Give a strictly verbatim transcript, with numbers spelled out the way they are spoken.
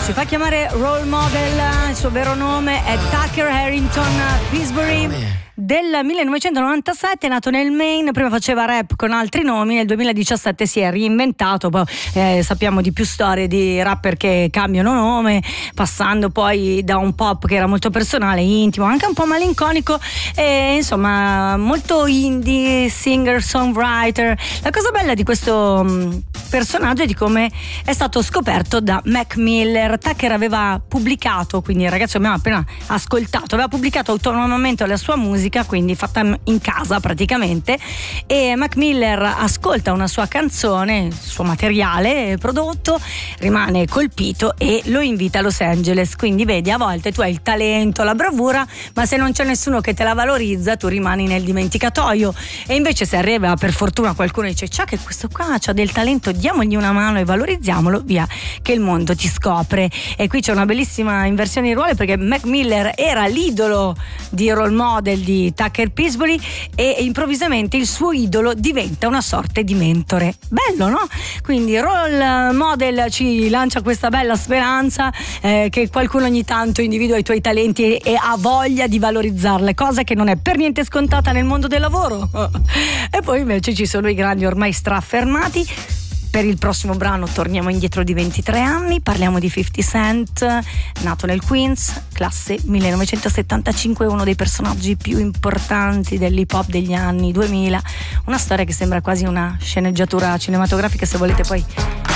Si fa chiamare Role Model, il suo vero nome è Tucker Harrington Pillsbury. Del millenovecentonovantasette, nato nel Maine, prima faceva rap con altri nomi, nel duemiladiciassette si è reinventato, poi eh, sappiamo di più storie di rapper che cambiano nome, passando poi da un pop che era molto personale, intimo, anche un po' malinconico, e insomma molto indie, singer, songwriter. La cosa bella di questo mh, personaggio è di come è stato scoperto da Mac Miller. Tucker aveva pubblicato, quindi il ragazzo abbiamo appena ascoltato, aveva pubblicato autonomamente la sua musica, quindi fatta in casa praticamente, e Mac Miller ascolta una sua canzone, il suo materiale prodotto, rimane colpito e lo invita a Los Angeles. Quindi vedi, a volte tu hai il talento, la bravura, ma se non c'è nessuno che te la valorizza tu rimani nel dimenticatoio. E invece se arriva per fortuna qualcuno e dice ciao che questo qua c'ha del talento, diamogli una mano e valorizziamolo, via che il mondo ti scopre. E qui c'è una bellissima inversione di ruoli, perché Mac Miller era l'idolo di role model di Tucker Pillsbury e improvvisamente il suo idolo diventa una sorta di mentore. Bello, no? Quindi Role Model ci lancia questa bella speranza eh, che qualcuno ogni tanto individua i tuoi talenti e, e ha voglia di valorizzarle, cosa che non è per niente scontata nel mondo del lavoro. E poi invece ci sono i grandi ormai straffermati. Per il prossimo brano torniamo indietro di ventitré anni, parliamo di fifty Cent, nato nel Queens, classe millenovecentosettantacinque, uno dei personaggi più importanti dell'hip hop degli anni duemila, una storia che sembra quasi una sceneggiatura cinematografica. Se volete poi